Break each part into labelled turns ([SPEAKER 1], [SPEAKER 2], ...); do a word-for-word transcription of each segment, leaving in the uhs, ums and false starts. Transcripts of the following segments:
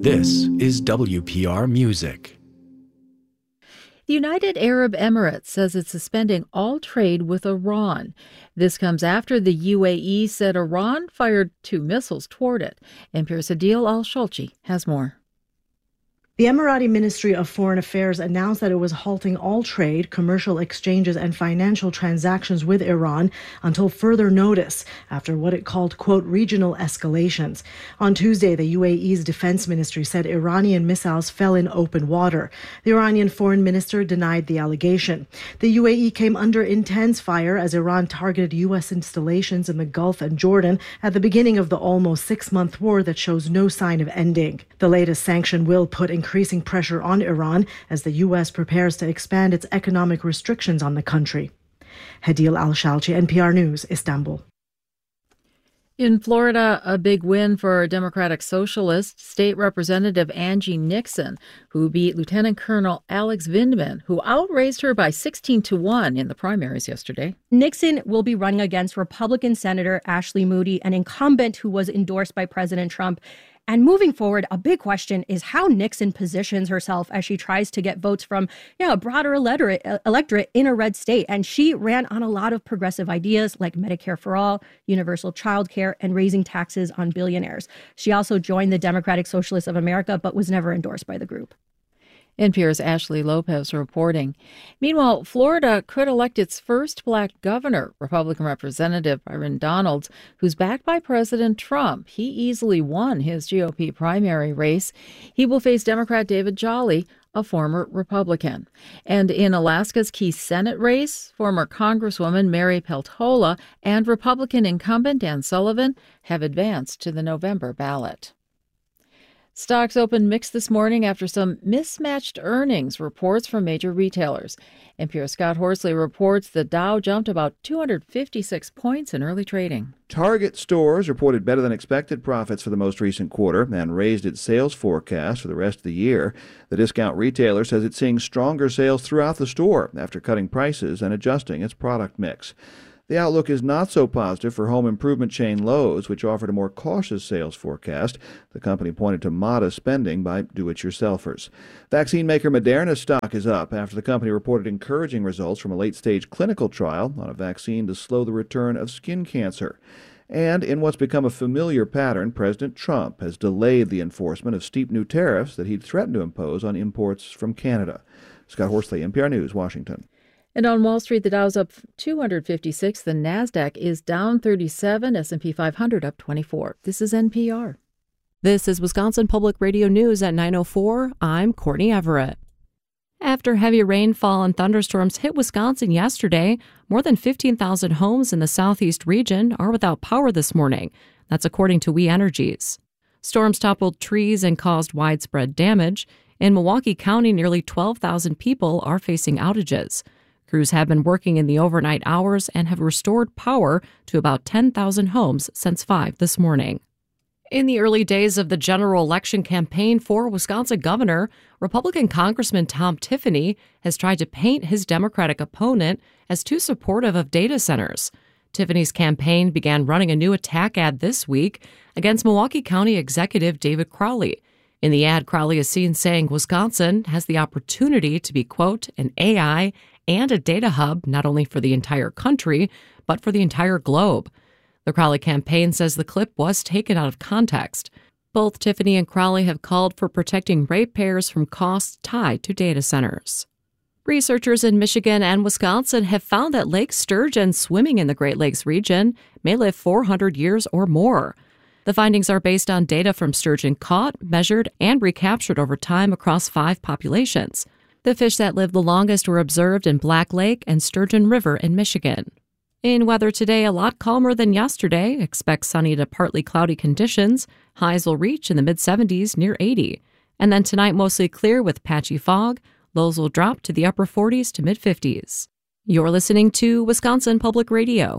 [SPEAKER 1] This is W P R Music.
[SPEAKER 2] The United Arab Emirates says it's suspending all trade with Iran. This comes after the U A E said Iran fired two missiles toward it. N P R's Adil Al-Shalchi has more.
[SPEAKER 3] The Emirati Ministry of Foreign Affairs announced that it was halting all trade, commercial exchanges, and financial transactions with Iran until further notice after what it called, quote, regional escalations. On Tuesday, the U A E's defense ministry said Iranian missiles fell in open water. The Iranian foreign minister denied the allegation. The U A E came under intense fire as Iran targeted U S installations in the Gulf and Jordan at the beginning of the almost six-month war that shows no sign of ending. The latest sanction will put in increasing pressure on Iran as the U S prepares to expand its economic restrictions on the country. Adil Al-Shalchi, N P R News, Istanbul.
[SPEAKER 2] In Florida, a big win for Democratic Socialist State Representative Angie Nixon, who beat Lieutenant Colonel Alex Vindman, who outraised her by sixteen to one in the primaries yesterday.
[SPEAKER 4] Nixon will be running against Republican Senator Ashley Moody, an incumbent who was endorsed by President Trump. And moving forward, a big question is how Nixon positions herself as she tries to get votes from yeah, a broader electorate, electorate in a red state. And she ran on a lot of progressive ideas like Medicare for all, universal child care, and raising taxes on billionaires. She also joined the Democratic Socialists of America, but was never endorsed by the group.
[SPEAKER 2] N P R's Ashley Lopez reporting. Meanwhile, Florida could elect its first black governor, Republican Representative Byron Donalds, who's backed by President Trump. He easily won his G O P primary race. He will face Democrat David Jolly, a former Republican. And in Alaska's key Senate race, former Congresswoman Mary Peltola and Republican incumbent Dan Sullivan have advanced to the November ballot. Stocks opened mixed this morning after some mismatched earnings reports from major retailers. N P R's Scott Horsley reports the Dow jumped about two hundred fifty-six points in early trading.
[SPEAKER 5] Target stores reported better than expected profits for the most recent quarter and raised its sales forecast for the rest of the year. The discount retailer says it's seeing stronger sales throughout the store after cutting prices and adjusting its product mix. The outlook is not so positive for home improvement chain Lowe's, which offered a more cautious sales forecast. The company pointed to modest spending by do-it-yourselfers. Vaccine maker Moderna's stock is up after the company reported encouraging results from a late-stage clinical trial on a vaccine to slow the return of skin cancer. And in what's become a familiar pattern, President Trump has delayed the enforcement of steep new tariffs that he'd threatened to impose on imports from Canada. Scott Horsley, N P R News, Washington.
[SPEAKER 2] And on Wall Street, the Dow's up two hundred fifty-six. The Nasdaq is down thirty-seven. S and P five hundred up twenty-four. This is N P R.
[SPEAKER 6] This is Wisconsin Public Radio News at nine oh four. I'm Courtney Everett. After heavy rainfall and thunderstorms hit Wisconsin yesterday, more than fifteen thousand homes in the southeast region are without power this morning. That's according to We Energies. Storms toppled trees and caused widespread damage. In Milwaukee County, nearly twelve thousand people are facing outages. Crews have been working in the overnight hours and have restored power to about ten thousand homes since five this morning. In the early days of the general election campaign for Wisconsin governor, Republican Congressman Tom Tiffany has tried to paint his Democratic opponent as too supportive of data centers. Tiffany's campaign began running a new attack ad this week against Milwaukee County Executive David Crowley. In the ad, Crowley is seen saying Wisconsin has the opportunity to be, quote, an A I and a data hub not only for the entire country, but for the entire globe. The Crowley campaign says the clip was taken out of context. Both Tiffany and Crowley have called for protecting ratepayers from costs tied to data centers. Researchers in Michigan and Wisconsin have found that lake sturgeon swimming in the Great Lakes region may live four hundred years or more. The findings are based on data from sturgeon caught, measured, and recaptured over time across five populations. The fish that lived the longest were observed in Black Lake and Sturgeon River in Michigan. In weather today, a lot calmer than yesterday. Expect sunny to partly cloudy conditions. Highs will reach in the mid seventies near eighty. And then tonight, mostly clear with patchy fog. Lows will drop to the upper forties to mid fifties. You're listening to Wisconsin Public Radio.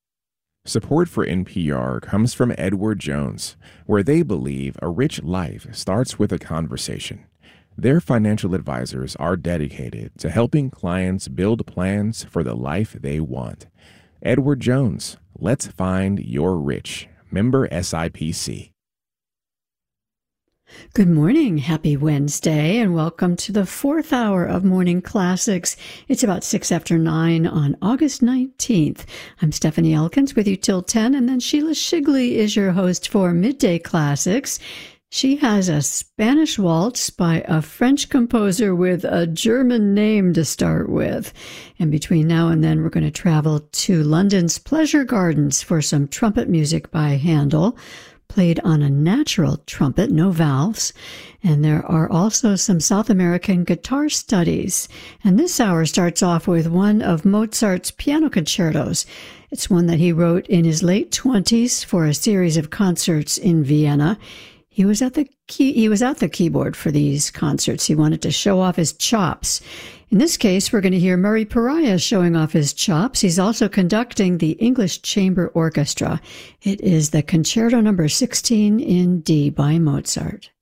[SPEAKER 7] Support for N P R comes from Edward Jones, where they believe a rich life starts with a conversation. Their financial advisors are dedicated to helping clients build plans for the life they want. Edward Jones, let's find your rich. Member S I P C.
[SPEAKER 8] Good morning. Happy Wednesday, and welcome to the fourth hour of Morning Classics. It's about six after nine on August nineteenth. I'm Stephanie Elkins with you till ten, and then Sheila Shigley is your host for Midday Classics. She has a Spanish waltz by a French composer with a German name to start with. And between now and then, we're going to travel to London's Pleasure Gardens for some trumpet music by Handel, played on a natural trumpet, no valves. And there are also some South American guitar studies. And this hour starts off with one of Mozart's piano concertos. It's one that he wrote in his late twenties for a series of concerts in Vienna. He was at the key, he was at the keyboard for these concerts. He wanted to show off his chops. In this case, we're going to hear Murray Pariah showing off his chops. He's also conducting the English Chamber Orchestra. It is the Concerto number sixteen in D by Mozart.